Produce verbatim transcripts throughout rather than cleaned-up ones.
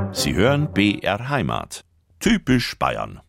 Sie hören B R Heimat. Typisch Bayern.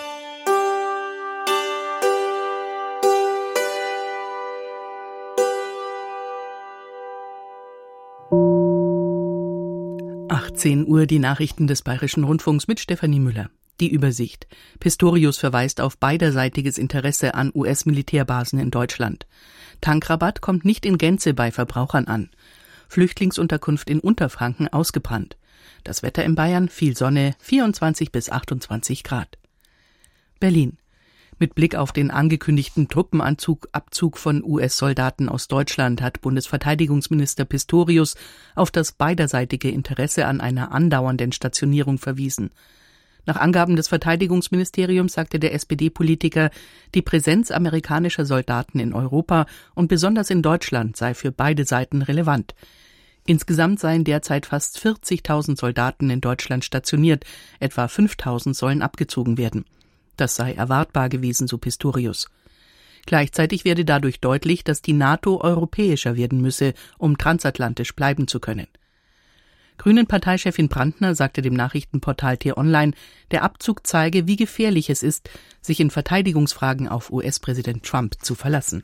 achtzehn Uhr, die Nachrichten des Bayerischen Rundfunks mit Stefanie Müller. Die Übersicht. Pistorius verweist auf beiderseitiges Interesse an U S-Militärbasen in Deutschland. Tankrabatt kommt nicht in Gänze bei Verbrauchern an. Flüchtlingsunterkunft in Unterfranken ausgebrannt. Das Wetter in Bayern, viel Sonne, vierundzwanzig bis achtundzwanzig Grad. Berlin. Mit Blick auf den angekündigten Truppenabzug Abzug von U S-Soldaten aus Deutschland hat Bundesverteidigungsminister Pistorius auf das beiderseitige Interesse an einer andauernden Stationierung verwiesen. Nach Angaben des Verteidigungsministeriums sagte der S P D-Politiker, die Präsenz amerikanischer Soldaten in Europa und besonders in Deutschland sei für beide Seiten relevant. Insgesamt seien derzeit fast vierzigtausend Soldaten in Deutschland stationiert, etwa fünftausend sollen abgezogen werden. Das sei erwartbar gewesen, so Pistorius. Gleichzeitig werde dadurch deutlich, dass die NATO europäischer werden müsse, um transatlantisch bleiben zu können. Grünen-Parteichefin Brandner sagte dem Nachrichtenportal T-Online, der Abzug zeige, wie gefährlich es ist, sich in Verteidigungsfragen auf U S-Präsident Trump zu verlassen.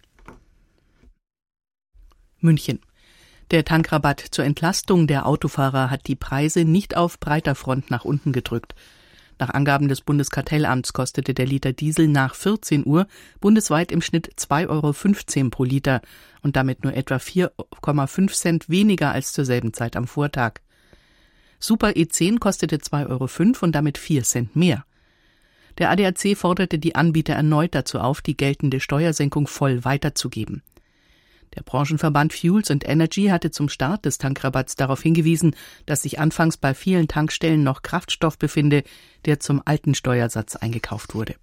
München. Der Tankrabatt zur Entlastung der Autofahrer hat die Preise nicht auf breiter Front nach unten gedrückt. Nach Angaben des Bundeskartellamts kostete der Liter Diesel nach vierzehn Uhr bundesweit im Schnitt zwei Euro fünfzehn pro Liter und damit nur etwa vier Komma fünf Cent weniger als zur selben Zeit am Vortag. Super E zehn kostete zwei Euro fünf und damit vier Cent mehr. Der A D A C forderte die Anbieter erneut dazu auf, die geltende Steuersenkung voll weiterzugeben. Der Branchenverband Fuels and Energy hatte zum Start des Tankrabatts darauf hingewiesen, dass sich anfangs bei vielen Tankstellen noch Kraftstoff befinde, der zum alten Steuersatz eingekauft wurde.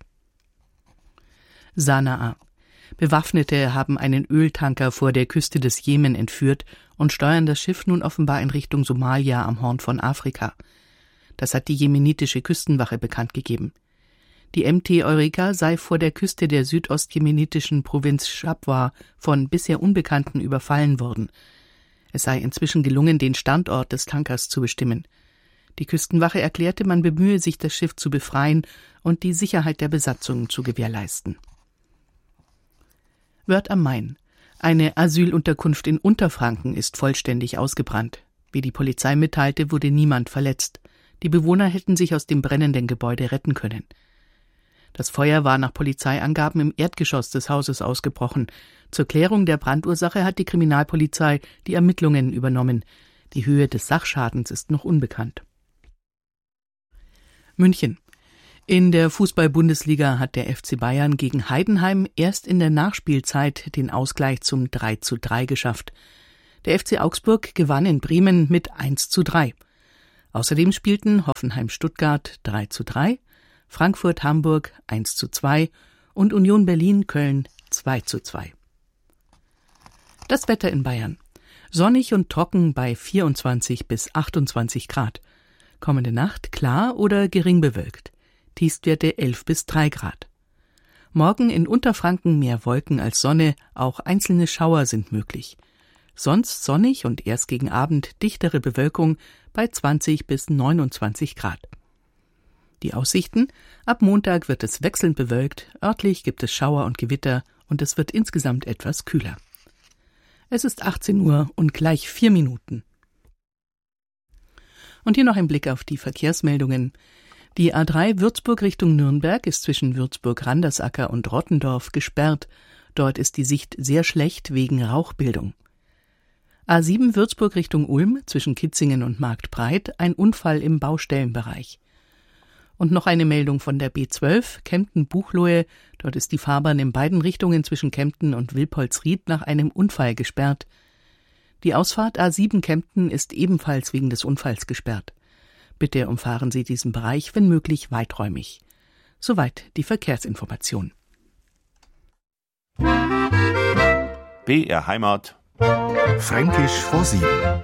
Sanaa. Bewaffnete haben einen Öltanker vor der Küste des Jemen entführt und steuern das Schiff nun offenbar in Richtung Somalia am Horn von Afrika. Das hat die jemenitische Küstenwache bekannt gegeben. Die M T Eureka sei vor der Küste der südostjemenitischen Provinz Shabwa von bisher Unbekannten überfallen worden. Es sei inzwischen gelungen, den Standort des Tankers zu bestimmen. Die Küstenwache erklärte, man bemühe sich, das Schiff zu befreien und die Sicherheit der Besatzung zu gewährleisten. Wörth am Main. Eine Asylunterkunft in Unterfranken ist vollständig ausgebrannt. Wie die Polizei mitteilte, wurde niemand verletzt. Die Bewohner hätten sich aus dem brennenden Gebäude retten können. Das Feuer war nach Polizeiangaben im Erdgeschoss des Hauses ausgebrochen. Zur Klärung der Brandursache hat die Kriminalpolizei die Ermittlungen übernommen. Die Höhe des Sachschadens ist noch unbekannt. München. In der Fußball-Bundesliga hat der F C Bayern gegen Heidenheim erst in der Nachspielzeit den Ausgleich zum drei zu drei geschafft. Der F C Augsburg gewann in Bremen mit eins zu drei. Außerdem spielten Hoffenheim-Stuttgart drei zu drei, Frankfurt-Hamburg eins zu zwei und Union Berlin-Köln zwei zu zwei. Das Wetter in Bayern. Sonnig und trocken bei vierundzwanzig bis achtundzwanzig Grad. Kommende Nacht klar oder gering bewölkt. Tiefstwerte elf bis drei Grad. Morgen in Unterfranken mehr Wolken als Sonne, auch einzelne Schauer sind möglich. Sonst sonnig und erst gegen Abend dichtere Bewölkung bei zwanzig bis neunundzwanzig Grad. Die Aussichten: Ab Montag wird es wechselnd bewölkt, örtlich gibt es Schauer und Gewitter und es wird insgesamt etwas kühler. Es ist achtzehn Uhr und gleich vier Minuten. Und hier noch ein Blick auf die Verkehrsmeldungen. Die A drei Würzburg Richtung Nürnberg ist zwischen Würzburg-Randersacker und Rottendorf gesperrt. Dort ist die Sicht sehr schlecht wegen Rauchbildung. A sieben Würzburg Richtung Ulm zwischen Kitzingen und Marktbreit, ein Unfall im Baustellenbereich. Und noch eine Meldung von der B zwölf, Kempten-Buchloe. Dort ist die Fahrbahn in beiden Richtungen zwischen Kempten und Wilpolsried nach einem Unfall gesperrt. Die Ausfahrt A sieben Kempten ist ebenfalls wegen des Unfalls gesperrt. Bitte umfahren Sie diesen Bereich, wenn möglich, weiträumig. Soweit die Verkehrsinformation. B R Heimat. Fränkisch vor sieben.